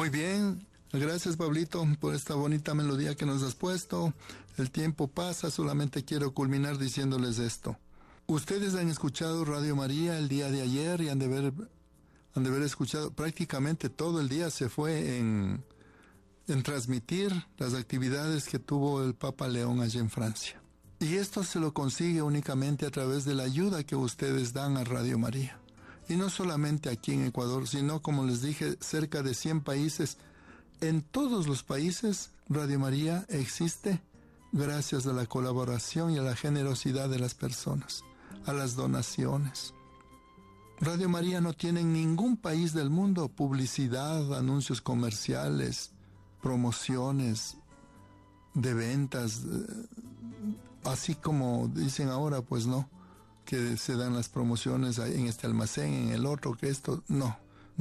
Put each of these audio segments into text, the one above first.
Muy bien, gracias Pablito por esta bonita melodía que nos has puesto. El tiempo pasa, solamente quiero culminar diciéndoles esto. Ustedes han escuchado Radio María el día de ayer y han de haber escuchado prácticamente todo el día se fue en transmitir las actividades que tuvo el Papa León allí en Francia. Y esto se lo consigue únicamente a través de la ayuda que ustedes dan a Radio María. Y no solamente aquí en Ecuador, sino, como les dije, cerca de 100 países. En todos los países, Radio María existe gracias a la colaboración y a la generosidad de las personas, a las donaciones. Radio María no tiene en ningún país del mundo publicidad, anuncios comerciales, promociones de ventas, así como dicen ahora, pues no, que se dan las promociones en este almacén, en el otro, que esto, no.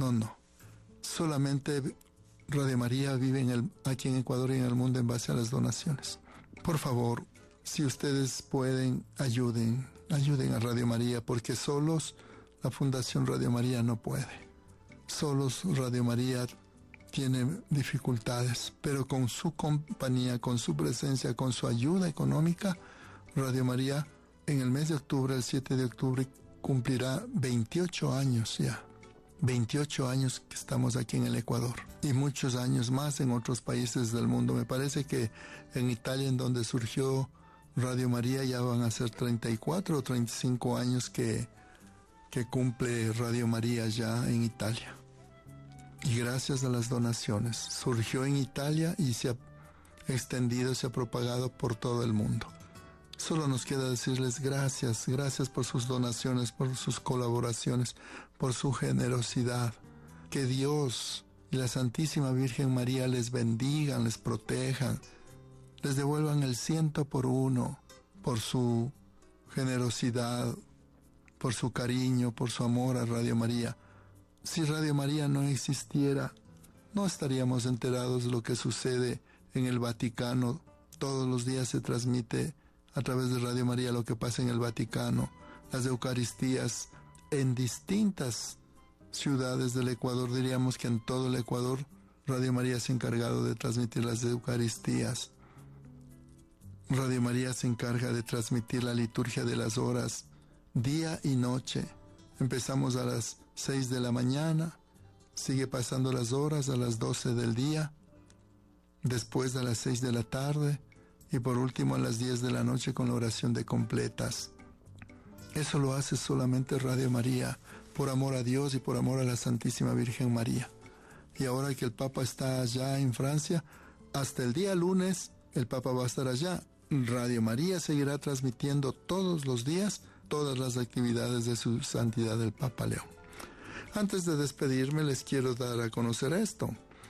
Solamente Radio María vive aquí en Ecuador y en el mundo en base a las donaciones. Por favor, si ustedes pueden, ayuden a Radio María, porque solos la Fundación Radio María no puede. Solos Radio María tiene dificultades, pero con su compañía, con su presencia, con su ayuda económica, Radio María en el mes de octubre, el 7 de octubre, cumplirá 28 años ya. 28 años que estamos aquí en el Ecuador y muchos años más en otros países del mundo. Me parece que en Italia, en donde surgió Radio María, ya van a ser 34 o 35 años que cumple Radio María ya en Italia. Y gracias a las donaciones, surgió en Italia y se ha extendido, se ha propagado por todo el mundo. Solo nos queda decirles gracias por sus donaciones, por sus colaboraciones, por su generosidad. Que Dios y la Santísima Virgen María les bendigan, les protejan, les devuelvan el 100 por 1 por su generosidad, por su cariño, por su amor a Radio María. Si Radio María no existiera, no estaríamos enterados de lo que sucede en el Vaticano. Todos los días se transmite a través de Radio María lo que pasa en el Vaticano, las Eucaristías en distintas ciudades del Ecuador. Diríamos que en todo el Ecuador Radio María se ha encargado de transmitir las Eucaristías. Radio María se encarga de transmitir la liturgia de las horas, día y noche. Empezamos a las 6 de la mañana, sigue pasando las horas a las 12 del día, después a las 6 de la tarde, y por último a las 10 de la noche con la oración de completas. Eso lo hace solamente Radio María, por amor a Dios y por amor a la Santísima Virgen María. Y ahora que el Papa está allá en Francia, hasta el día lunes el Papa va a estar allá. Radio María seguirá transmitiendo todos los días todas las actividades de su santidad el Papa León. Antes de despedirme les quiero dar a conocer esto.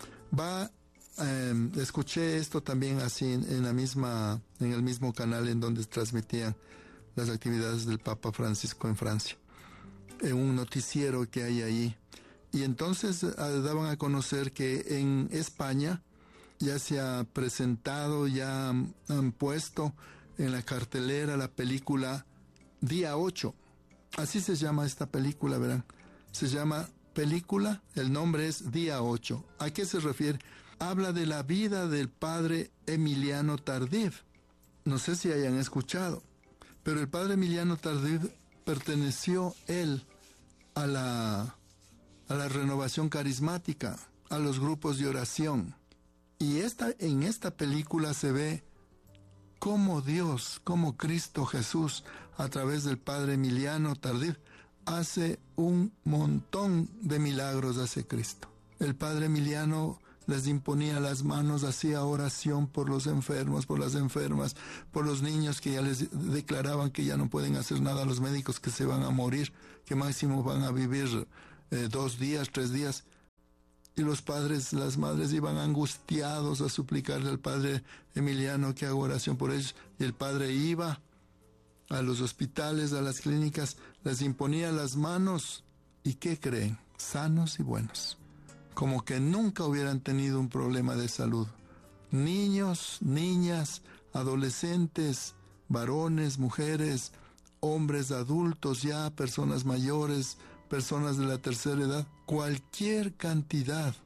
Escuché esto también así en el mismo canal en donde transmitían las actividades del Papa Francisco en Francia, en un noticiero que hay ahí. Y entonces daban a conocer que en España ya se ha presentado, ya han puesto en la cartelera la película Día 8. Así se llama esta película, verán. Se llama película, el nombre es Día 8. ¿A qué se refiere? Habla de la vida del padre Emiliano Tardif. No sé si hayan escuchado, pero el padre Emiliano Tardif perteneció él a la renovación carismática, a los grupos de oración. Y en esta película se ve cómo Dios, cómo Cristo Jesús, a través del padre Emiliano Tardif, hace un montón de milagros, hace Cristo. El padre Emiliano les imponía las manos, hacía oración por los enfermos, por las enfermas, por los niños que ya les declaraban que ya no pueden hacer nada a los médicos, que se van a morir, que máximo van a vivir 2 días, 3 días. Y los padres, las madres iban angustiados a suplicarle al padre Emiliano que haga oración por ellos. Y el padre iba a los hospitales, a las clínicas, les imponía las manos. ¿Y qué creen? Sanos y buenos. Como que nunca hubieran tenido un problema de salud. Niños, niñas, adolescentes, varones, mujeres, hombres adultos ya, personas mayores, personas de la tercera edad, cualquier cantidad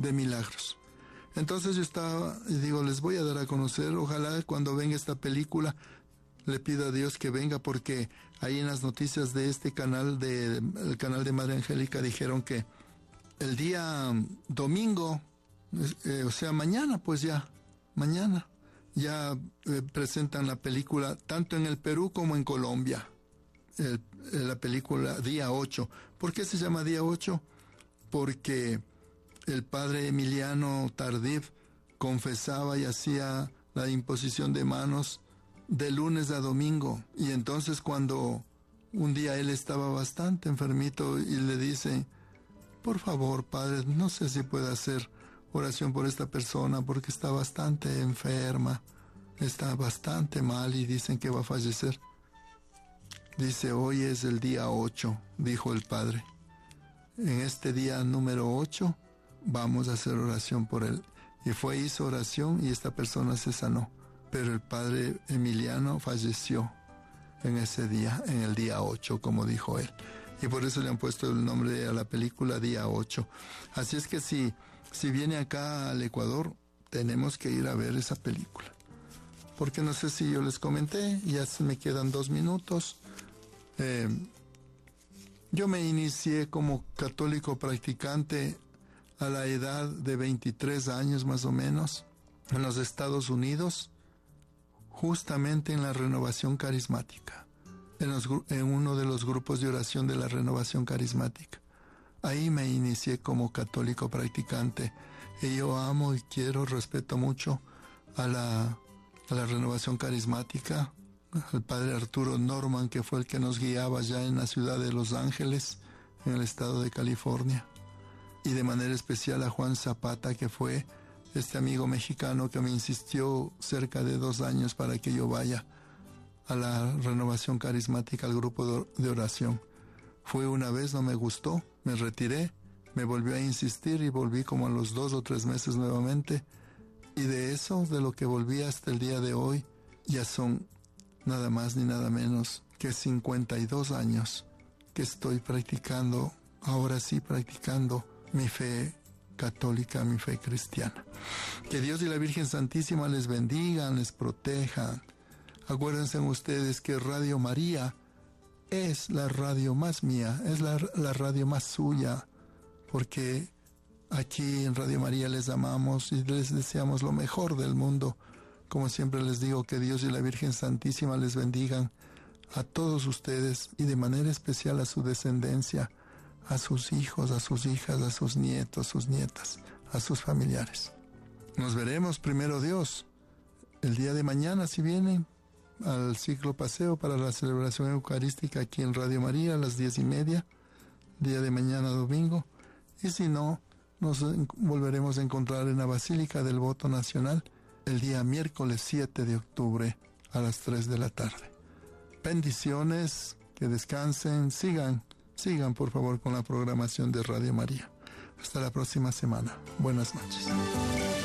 de milagros. Entonces yo estaba y digo, les voy a dar a conocer, ojalá cuando venga esta película, le pido a Dios que venga, porque ahí en las noticias de este canal, el canal de Madre Angélica, dijeron que el día domingo, o sea, mañana, pues mañana, presentan la película tanto en el Perú como en Colombia. La película Día 8. ¿Por qué se llama Día 8? Porque el padre Emiliano Tardif confesaba y hacía la imposición de manos de lunes a domingo. Y entonces cuando un día él estaba bastante enfermito y le dice, por favor, padre, no sé si puede hacer oración por esta persona porque está bastante enferma, está bastante mal y dicen que va a fallecer. Dice, hoy es el día 8, dijo el padre. En este día número 8 vamos a hacer oración por él. Y hizo oración y esta persona se sanó. Pero el padre Emiliano falleció en ese día, en el día 8, como dijo él. Y por eso le han puesto el nombre a la película Día 8. Así es que si viene acá al Ecuador, tenemos que ir a ver esa película. Porque no sé si yo les comenté, ya me quedan 2 minutos. Yo me inicié como católico practicante a la edad de 23 años más o menos, en los Estados Unidos, justamente en la Renovación Carismática, en uno de los grupos de oración de la Renovación Carismática. Ahí me inicié como católico practicante y yo amo y quiero, respeto mucho a la Renovación Carismática, al padre Arturo Norman, que fue el que nos guiaba ya en la ciudad de Los Ángeles, en el estado de California, y de manera especial a Juan Zapata, que fue este amigo mexicano que me insistió cerca de 2 años para que yo vaya a la Renovación Carismática, al grupo de oración. Fui una vez, no me gustó, me retiré, me volvió a insistir y volví como a los 2 o 3 meses nuevamente, y de eso, de lo que volví hasta el día de hoy, ya son nada más ni nada menos que 52 años que estoy practicando, ahora sí practicando mi fe católica, mi fe cristiana. Que Dios y la Virgen Santísima les bendigan, les protejan. Acuérdense ustedes que Radio María es la radio más mía, es la radio más suya, porque aquí en Radio María les amamos y les deseamos lo mejor del mundo. Como siempre les digo, que Dios y la Virgen Santísima les bendigan a todos ustedes y de manera especial a su descendencia, a sus hijos, a sus hijas, a sus nietos, sus nietas, a sus familiares. Nos veremos, primero Dios, el día de mañana, si vienen, al ciclo paseo para la celebración eucarística aquí en Radio María a las 10:30, día de mañana domingo. Y si no, nos volveremos a encontrar en la Basílica del Voto Nacional el día miércoles 7 de octubre a las 3 de la tarde. Bendiciones, que descansen, sigan por favor con la programación de Radio María. Hasta la próxima semana. Buenas noches.